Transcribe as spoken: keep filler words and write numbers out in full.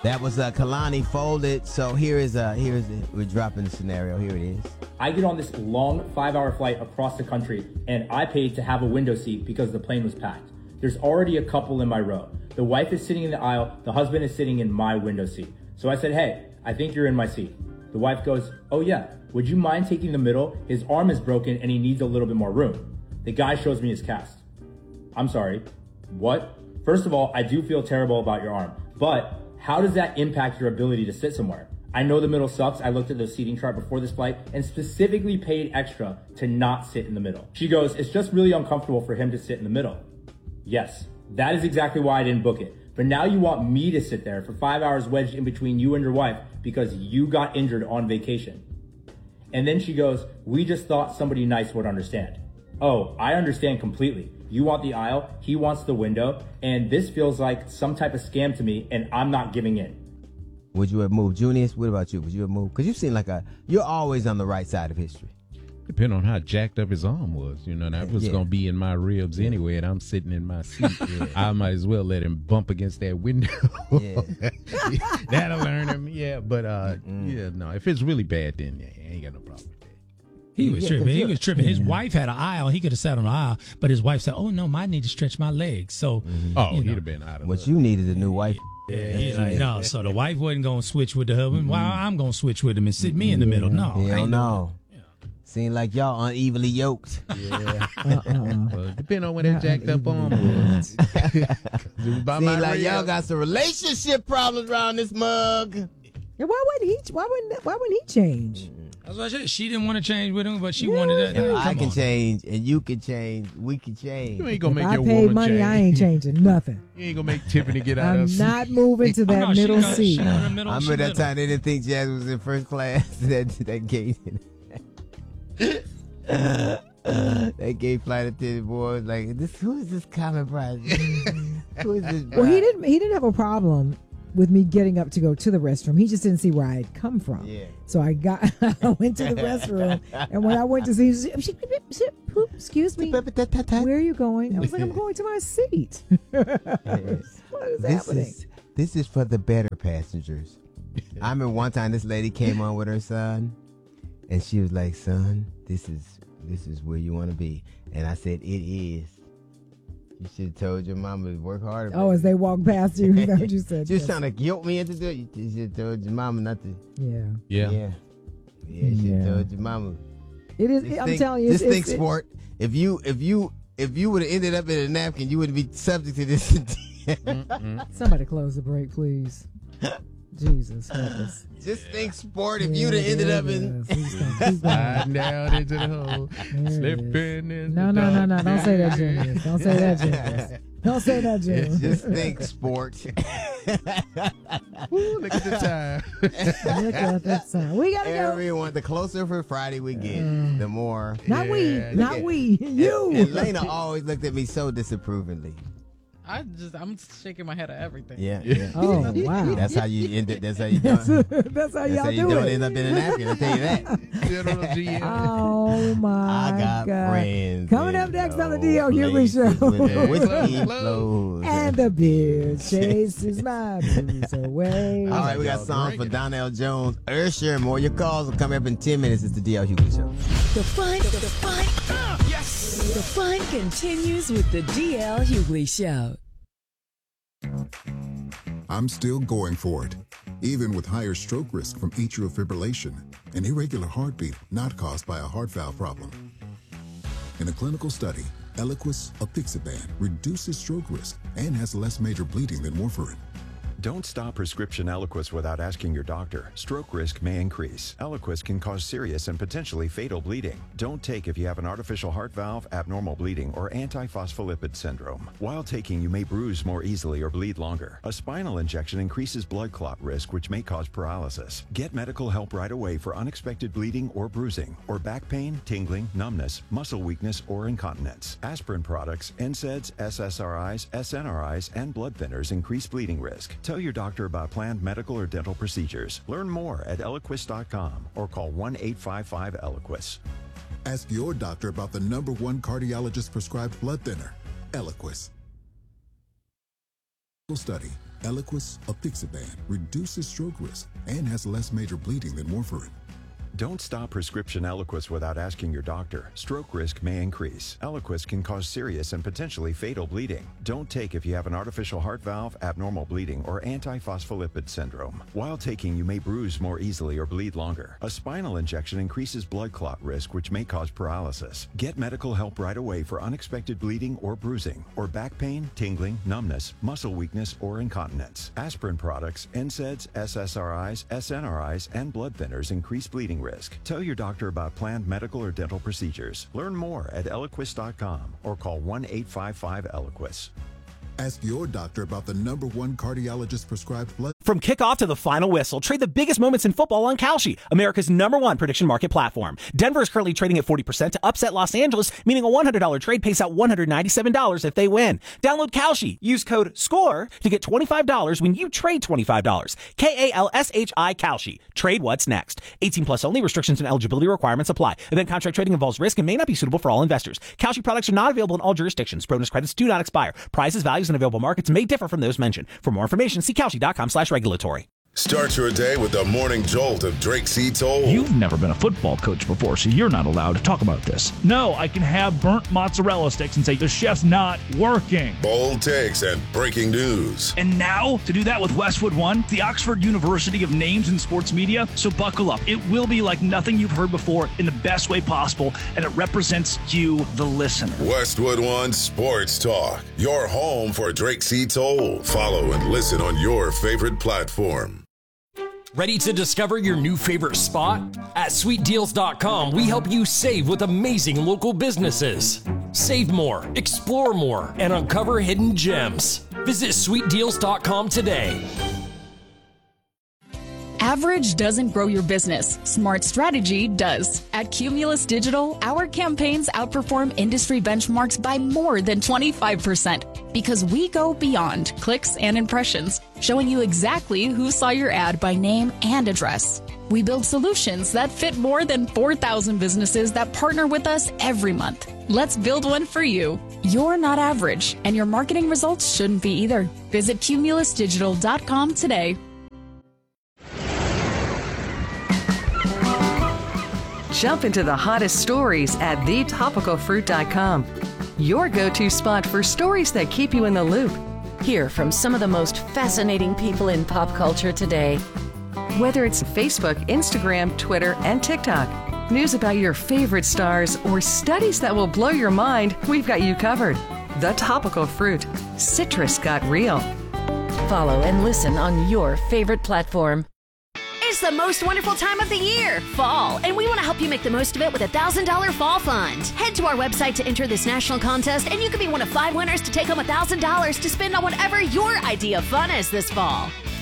That was uh, Kalani Folded. So here is uh, here is it. We're dropping the scenario. Here it is. I get on this long five-hour flight across the country, and I paid to have a window seat because the plane was packed. There's already a couple in my row. The wife is sitting in the aisle. The husband is sitting in my window seat. So I said, hey, I think you're in my seat. The wife goes, oh yeah, would you mind taking the middle? His arm is broken and he needs a little bit more room. The guy shows me his cast. I'm sorry, what? First of all, I do feel terrible about your arm, but how does that impact your ability to sit somewhere? I know the middle sucks. I looked at the seating chart before this flight and specifically paid extra to not sit in the middle. She goes, it's just really uncomfortable for him to sit in the middle. Yes, that is exactly why I didn't book it. But now you want me to sit there for five hours wedged in between you and your wife because you got injured on vacation. And then she goes, we just thought somebody nice would understand. Oh, I understand completely. You want the aisle, he wants the window, and this feels like some type of scam to me, and I'm not giving in. Would you have moved? Junius, what about you? Would you have moved? Because you seem like a, you're always on the right side of history. Depending on how jacked up his arm was, you know, that was Yeah. going to be in my ribs anyway, and I'm sitting in my seat. Yeah. I might as well let him bump against that window. Yeah. That'll learn him. Yeah, but uh, yeah, no, if it's really bad, then yeah, I ain't got no problem with that. He was Yeah, tripping. 'cause He you're- was tripping. His wife had an aisle. He could have sat on the aisle, but his wife said, "Oh no, I need to stretch my legs." So, Oh, you he'd know. have been out of But luck. you needed a new wife. Yeah, he's like, no. So the wife wasn't gonna switch with the husband. Why I'm gonna switch with him and sit me in the middle? No, I Hell ain't no. Seem like y'all unevenly yoked. Yeah. Uh-uh. Well, depending on what that jacked up arm was. It was by Seem my like y'all ribs. got some relationship problems around this mug. And why wouldn't he? Why wouldn't? Why wouldn't he change? That's what I said. She didn't want to change with him, but she wanted that. If Come I can on. change and you can change, we can change. You ain't gonna If make I your paid woman money, change. I ain't changing nothing. You ain't gonna make Tiffany get out I'm of her not seat. moving to Oh, that no, she middle go- seat. she go in the middle, I she remember that middle. time they didn't think Jazz was in first class. that that gate. That gay flight attendant boy was like, "This who is this common prize? Who is this?" Well, he bride?" didn't. He didn't have a problem with me getting up to go to the restroom. He just didn't see where I'd come from. Yeah. So I got. I went to the restroom, and when I went to see, excuse me, where are you going? I was like, I'm going to my seat. Yes. What is This happening? is this is for the better passengers. I remember one time this lady came on with her son, and she was like, "Son, this is this is where you want to be." And I said, "It is." You should have told your mama to work harder. Oh, as baby. they walked past you, is that what you said? Just Yes. trying to guilt me into doing it. You should have told your mama not to. Yeah. Yeah. Yeah. Yeah, you should have Yeah. told your mama. It is. Just I'm think- telling you, Just it's, think, it's, sport. If you if you if you would have ended up in a napkin, you wouldn't be subject to this. Somebody close the break, please. Jesus help us. Just think, sport. If you'd have ended up in. Sliding down into the hole, There it is. slipping in No, the no, no, dark. no! Don't say that, Junior. Don't say that, Junior. Don't say that, Junior. Just think, sport. Ooh, look at the time. Look at that sign. We gotta go. Everyone, the closer for Friday we get, the more. Not we, Yeah, not at- we, you. And Lena always looked at me so disapprovingly. I just I'm shaking my head at everything. Yeah, yeah. Oh wow. That's how you end it. That's how you do That's, it. that's how That's y'all how you do don't it. end up in a napkin. I'll tell you that. General G M. Oh my I got God. friends. Coming in up next on the low D L Hughley places Show. with the whiskey Close. flows. And the beer chases my blues away. All right, we got songs for Donnell Jones, Usher, and more. Your calls will come up in ten minutes. It's the D L Hughley Show. The fun, the, the fun, yes! The fun continues with the D L Hughley Show. I'm still going for it, even with higher stroke risk from atrial fibrillation, an irregular heartbeat not caused by a heart valve problem. In a clinical study, Eliquis apixaban reduces stroke risk and has less major bleeding than warfarin. Don't stop prescription Eliquis without asking your doctor. Stroke risk may increase. Eliquis can cause serious and potentially fatal bleeding. Don't take if you have an artificial heart valve, abnormal bleeding, or antiphospholipid syndrome. While taking, you may bruise more easily or bleed longer. A spinal injection increases blood clot risk, which may cause paralysis. Get medical help right away for unexpected bleeding or bruising, or back pain, tingling, numbness, muscle weakness, or incontinence. Aspirin products, N SAIDs, S S R Is, S N R Is, and blood thinners increase bleeding risk. Tell your doctor about planned medical or dental procedures. Learn more at Eliquis dot com or call one eight five five Eliquis. Ask your doctor about the number one cardiologist prescribed blood thinner, Eliquis. Study, Eliquis apixaban reduces stroke risk and has less major bleeding than warfarin. Don't stop prescription Eliquis without asking your doctor. Stroke risk may increase. Eliquis can cause serious and potentially fatal bleeding. Don't take if you have an artificial heart valve, abnormal bleeding, or antiphospholipid syndrome. While taking, you may bruise more easily or bleed longer. A spinal injection increases blood clot risk, which may cause paralysis. Get medical help right away for unexpected bleeding or bruising, or back pain, tingling, numbness, muscle weakness, or incontinence. Aspirin products, N SAIDs, S S R Is, S N R Is, and blood thinners increase bleeding risk. Tell your doctor about planned medical or dental procedures. Learn more at Eliquis dot com or call one eight five five Eliquis. Ask your doctor about the number one cardiologist prescribed blood. From kickoff to the final whistle, trade the biggest moments in football on Kalshi, America's number one prediction market platform. Denver is currently trading at forty percent to upset Los Angeles, meaning a one hundred dollars trade pays out one hundred ninety-seven dollars if they win. Download Kalshi. Use code SCORE to get twenty-five dollars when you trade twenty-five dollars. K A L S H I Kalshi. Trade what's next. eighteen plus only. Restrictions and eligibility requirements apply. Event contract trading involves risk and may not be suitable for all investors. Kalshi products are not available in all jurisdictions. Bonus credits do not expire. Prices, values, and available markets may differ from those mentioned. For more information, see Kalshi dot com slash regulatory. Start your day with the morning jolt of Drake C. Toll. You've never been a football coach before, so you're not allowed to talk about this. No, I can have burnt mozzarella sticks and say the chef's not working. Bold takes and breaking news. And now, to do that with Westwood One, the Oxford University of Names in Sports Media. So buckle up. It will be like nothing you've heard before in the best way possible, and it represents you, the listener. Westwood One Sports Talk, your home for Drake C. Toll. Follow and listen on your favorite platform. Ready to discover your new favorite spot? At sweet deals dot com, we help you save with amazing local businesses. Save more, explore more, and uncover hidden gems. Visit sweet deals dot com today. Average doesn't grow your business. Smart strategy does. At Cumulus Digital, our campaigns outperform industry benchmarks by more than twenty-five percent because we go beyond clicks and impressions, showing you exactly who saw your ad by name and address. We build solutions that fit more than four thousand businesses that partner with us every month. Let's build one for you. You're not average, and your marketing results shouldn't be either. Visit Cumulus Digital dot com today. Jump into the hottest stories at the topical fruit dot com. Your go-to spot for stories that keep you in the loop. Hear from some of the most fascinating people in pop culture today. Whether it's Facebook, Instagram, Twitter, and TikTok, news about your favorite stars, or studies that will blow your mind, we've got you covered. The Topical Fruit. Citrus got real. Follow and listen on your favorite platform. It's the most wonderful time of the year, fall, and we want to help you make the most of it with a one thousand dollars Fall Fund. Head to our website to enter this national contest, and you could be one of five winners to take home one thousand dollars to spend on whatever your idea of fun is this fall.